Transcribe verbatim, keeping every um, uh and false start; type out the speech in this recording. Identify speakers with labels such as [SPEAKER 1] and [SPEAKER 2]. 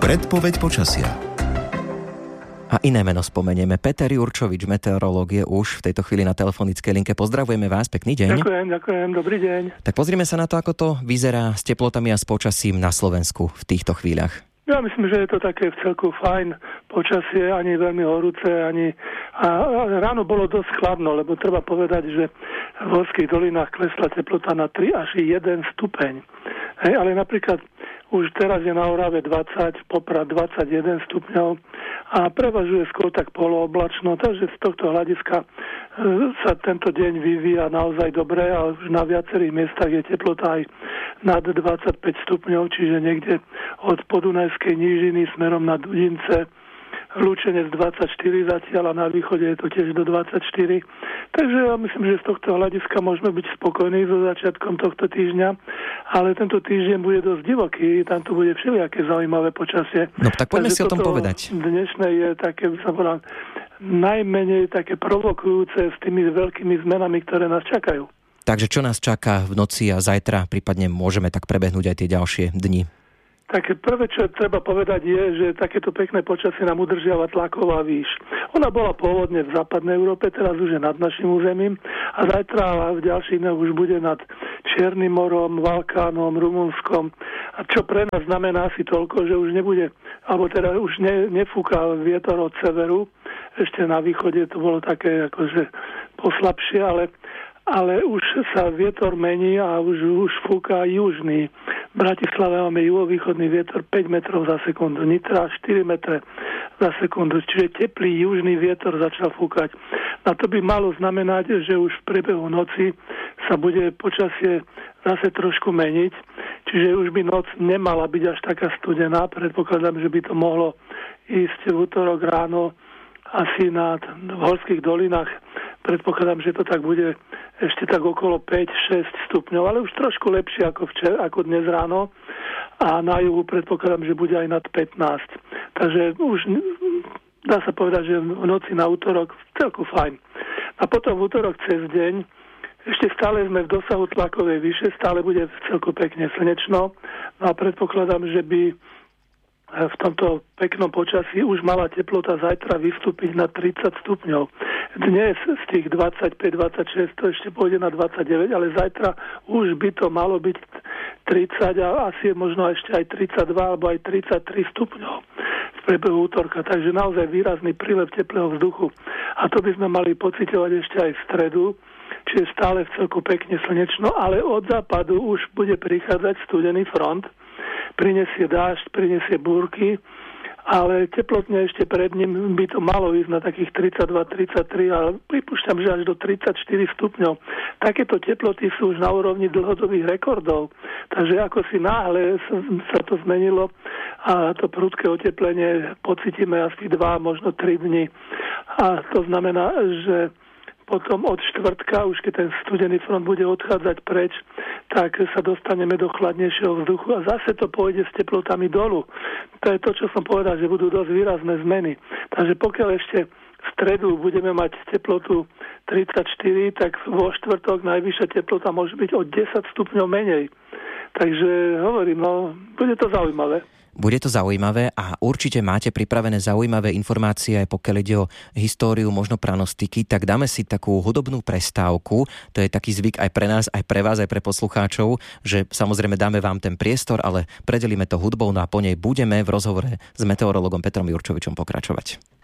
[SPEAKER 1] Predpoveď počasia.
[SPEAKER 2] A iné meno spomenieme. Peter Jurčovič, meteorológ, je už v tejto chvíli na telefonickej linke. Pozdravujeme vás, pekný deň.
[SPEAKER 3] Ďakujem, ďakujem, dobrý deň.
[SPEAKER 2] Tak pozrime sa na to, ako to vyzerá s teplotami a s počasím na Slovensku v týchto chvíľach.
[SPEAKER 3] Ja myslím, že je to také v celku fajn počasie, ani veľmi horúce, ani... A ráno bolo dosť chladno, lebo treba povedať, že v horských dolinách klesla teplota na tri až jeden stupeň. Hej, ale napríklad už teraz je na Orave dvadsať, Poprad dvadsaťjeden stupňov a prevažuje skôr tak polooblačno, takže z tohto hľadiska e, sa tento deň vyvíja naozaj dobre a už na viacerých miestach je teplota aj nad dvadsaťpäť stupňov, čiže niekde od Podunajskej nížiny smerom na Dudince, Lučenec dvadsaťštyri zatiaľ a na východe je to tiež do dvadsaťštyri. Takže ja myslím, že z tohto hľadiska môžeme byť spokojní so začiatkom tohto týždňa, ale tento týždeň bude dosť divoký, tam to bude všelijaké zaujímavé počasie.
[SPEAKER 2] No tak poďme
[SPEAKER 3] Takže
[SPEAKER 2] si o tom povedať.
[SPEAKER 3] Dnešné je také, by som povedal, najmenej také provokujúce s tými veľkými zmenami, ktoré nás čakajú.
[SPEAKER 2] Takže čo nás čaká v noci a zajtra, prípadne môžeme tak prebehnúť aj tie ďalšie dni?
[SPEAKER 3] Tak prvé, čo treba povedať, je, že takéto pekné počasie nám udržiava tlaková výš. Ona bola pôvodne v západnej Európe, teraz už je nad našim územím a zajtra v ďalších dňoch už bude nad Čiernym morom, Balkánom, Rumunskom. A čo pre nás znamená asi toľko, že už nebude, alebo teda už ne, nefúka vietor od severu, ešte na východe to bolo také akože poslabšie, ale ale už sa vietor mení a už, už fúka južný. V Bratislave máme juhovýchodný vietor päť metrov za sekundu, Nitra štyri metre za sekundu, čiže teplý južný vietor začal fúkať. A to by malo znamenať, že už v priebehu noci sa bude počasie zase trošku meniť, čiže už by noc nemala byť až taká studená. Predpokladám, že by to mohlo ísť v útorok ráno asi na v horských dolinách. Predpokladám, že to tak bude ešte tak okolo päť šesť stupňov, ale už trošku lepšie ako, včer, ako dnes ráno. A na juhu predpokladám, že bude aj nad pätnásť. Takže už dá sa povedať, že v noci na útorok celku fajn. A potom v útorok cez deň ešte stále sme v dosahu tlakovej výše, stále bude celku pekne slnečno. No a predpokladám, že by v tomto peknom počasí už mala teplota zajtra vystúpiť na tridsať stupňov. Dnes z tých dvadsaťpäť dvadsaťšesť to ešte pôjde na dvadsaťdeväť, ale zajtra už by to malo byť tridsať a asi možno ešte aj tridsaťdva alebo aj tridsaťtri stupňov v priebehu útorka. Takže naozaj výrazný prílev teplého vzduchu. A to by sme mali pociťovať ešte aj v stredu, čiže stále v celku pekne slnečno, ale od západu už bude prichádzať studený front, prinesie dážď, prinesie búrky, ale teplotne ešte pred ním by to malo ísť na takých tridsaťdva tridsaťtri, ale pripúšťam, že až do tridsaťštyri stupňov. Takéto teploty sú už na úrovni dlhodobých rekordov, takže ako si náhle sa to zmenilo a to prudké oteplenie pocítime asi dva, možno tri dni. A to znamená, že potom od štvrtka, už keď ten studený front bude odchádzať preč, tak sa dostaneme do chladnejšieho vzduchu a zase to pôjde s teplotami dolu. To je to, čo som povedal, že budú dosť výrazné zmeny. Takže pokiaľ ešte v stredu budeme mať teplotu tridsaťštyri, tak vo štvrtok najvyššia teplota môže byť o desať stupňov menej. Takže hovorím, no, bude to zaujímavé.
[SPEAKER 2] Bude to zaujímavé a určite máte pripravené zaujímavé informácie, aj pokiaľ ide o históriu, možno pranostiky, tak dáme si takú hudobnú prestávku. To je taký zvyk aj pre nás, aj pre vás, aj pre poslucháčov, že samozrejme dáme vám ten priestor, ale predelíme to hudbou, no a po nej budeme v rozhovore s meteorologom Petrom Jurčovičom pokračovať.